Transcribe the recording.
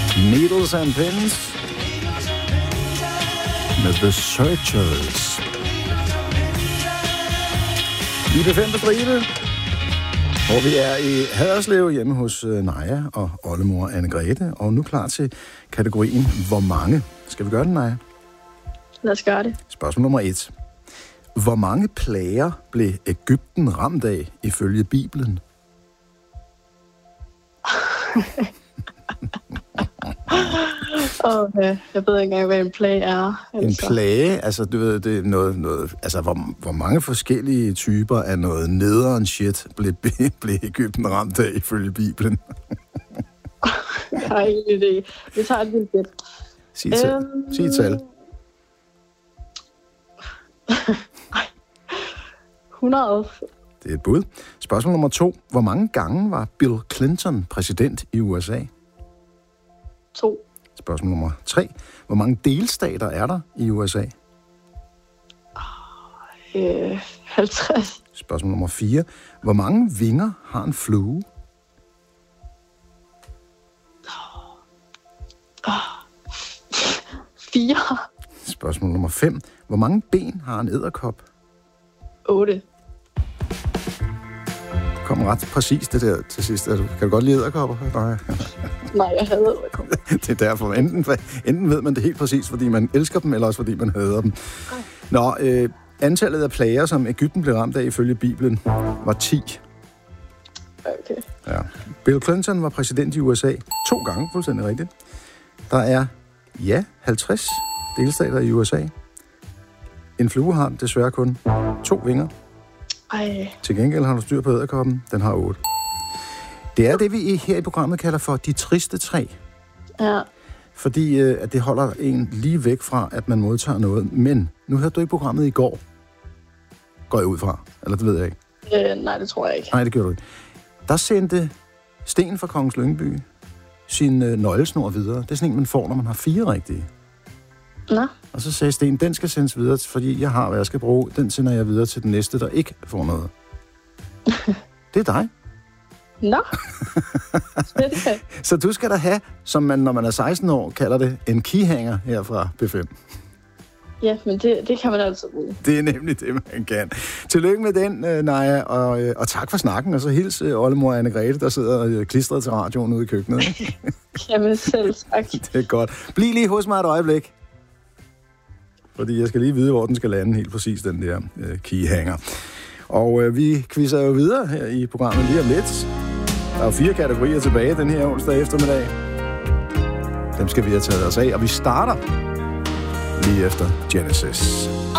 Needles and Pins med The Searchers. I B5 på stribe, hvor vi er i Haderslev hjemme hos Naja og oldemor Anne-Grethe, og nu klar til kategorien Hvor mange? Skal vi gøre den, Naja? Lad os gøre det. Spørgsmål nummer 1. Hvor mange plager blev Egypten ramt af ifølge Bibelen? Jeg ved ikke engang, hvad en plage er. Altså. En plage, altså du ved, det er noget altså hvor mange forskellige typer af noget nederen shit blev Egypten ramt af ifølge Bibelen? Jeg har ingen idé. Vi tager et vildt gæt. Sig et tal. 100. Det er et bud. Spørgsmål nummer 2. Hvor mange gange var Bill Clinton præsident i USA? 2. Spørgsmål nummer 3. Hvor mange delstater er der i USA? 50. Spørgsmål nummer 4. Hvor mange vinger har en flue? 4. Spørgsmål nummer 5. Hvor mange ben har en edderkop? 8. Det kom ret præcist det der til sidst. Kan du godt lide edderkopper? Nej, jeg hader edderkopper. Det er derfor. Enten ved man det helt præcis, fordi man elsker dem, eller også fordi man hader dem. Nå, antallet af plager, som Egypten blev ramt af ifølge Bibelen, var 10. Okay. Ja. Bill Clinton var præsident i USA 2 gange, fuldstændig rigtigt. Der er, 50 delstater i USA. En flue har desværre kun 2 vinger. Ej. Til gengæld har du styr på edderkoppen. Den har 8. Det er det, vi her i programmet kalder for de triste 3. Ja. Fordi at det holder en lige væk fra, at man modtager noget. Men nu hørte du ikke programmet i går. Går jeg ud fra? Eller det ved jeg ikke. Nej, det tror jeg ikke. Nej, det gjorde du ikke. Der sendte Sten fra Kongens Lyngby sin nøglesnor videre. Det er sådan en, man får, når man har 4 rigtige. Nå. Og så sagde Sten, den skal sendes videre, fordi jeg har, hvad jeg skal bruge. Den sender jeg videre til den næste, der ikke får noget. Det er dig. Nå. Så du skal da have, som man, når man er 16 år, kalder det, en keyhanger her fra B5. Ja, men det kan man altid bruge. Det er nemlig det, man kan. Tillykke med den, Naja, og tak for snakken. Og så hils oldemor Anne-Grethe, der sidder klistret til radioen ude i køkkenet. Jamen selv tak. Det er godt. Bliv lige hos mig et øjeblik. Fordi jeg skal lige vide, hvor den skal lande helt præcis, den der keyhanger. Og vi quizzer jo videre her i programmet lige om lidt. Der er jo 4 kategorier tilbage den her onsdag eftermiddag. Dem skal vi have taget os af, og vi starter lige efter Genesis.